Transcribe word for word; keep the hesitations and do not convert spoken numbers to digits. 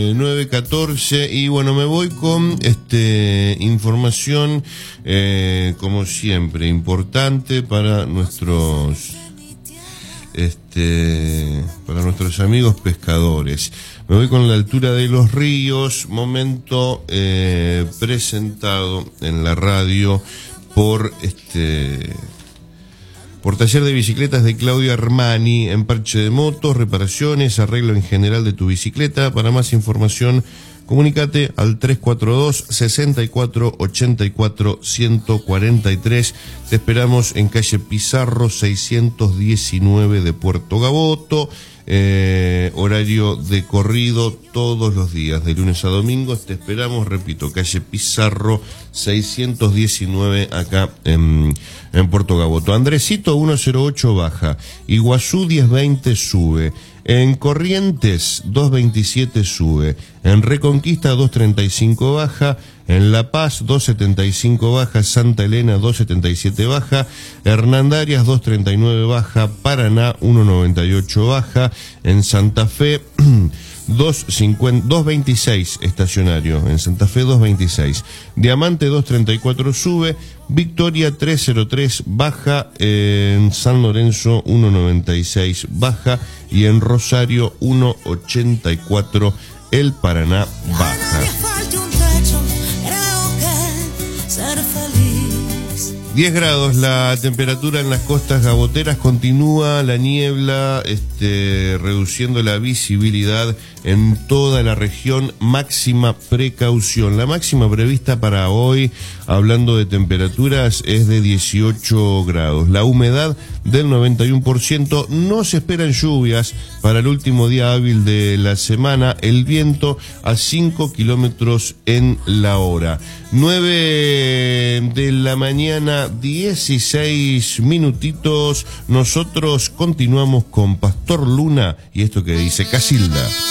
nueve catorce y bueno, me voy con este información eh, como siempre importante para nuestros este para nuestros amigos pescadores. Me voy con la altura de los ríos, momento eh, presentado en la radio por este por Taller de Bicicletas de Claudio Armani, en parche de motos, reparaciones, arreglo en general de tu bicicleta. Para más información, comunícate al tres cuatro dos, seis cuatro, ocho cuatro, uno cuatro tres. Te esperamos en calle Pizarro seiscientos diecinueve de Puerto Gaboto. Eh, horario de corrido todos los días, de lunes a domingo. Te esperamos, repito, calle Pizarro seiscientos diecinueve acá en, en Puerto Gaboto. Andresito ciento ocho baja, Iguazú diez veinte sube, en Corrientes doscientos veintisiete sube, en Reconquista doscientos treinta y cinco baja, en La Paz doscientos setenta y cinco baja, Santa Elena doscientos setenta y siete baja, Hernandarias doscientos treinta y nueve baja, Paraná ciento noventa y ocho baja, en Santa Fe doscientos veintiséis estacionario, en Santa Fe doscientos veintiséis, Diamante doscientos treinta y cuatro sube, Victoria trescientos tres baja, en San Lorenzo ciento noventa y seis baja y en Rosario ciento ochenta y cuatro el Paraná baja. diez grados la temperatura en las costas gaboteras, continúa la niebla este, reduciendo la visibilidad en toda la región. Máxima precaución. La máxima prevista para hoy, hablando de temperaturas, es de dieciocho grados. La humedad del noventa y uno por ciento. No se esperan lluvias para el último día hábil de la semana. El viento a cinco kilómetros en la hora. nueve de la mañana, dieciséis minutitos. Nosotros continuamos con Pastor Luna y esto que dice Casilda.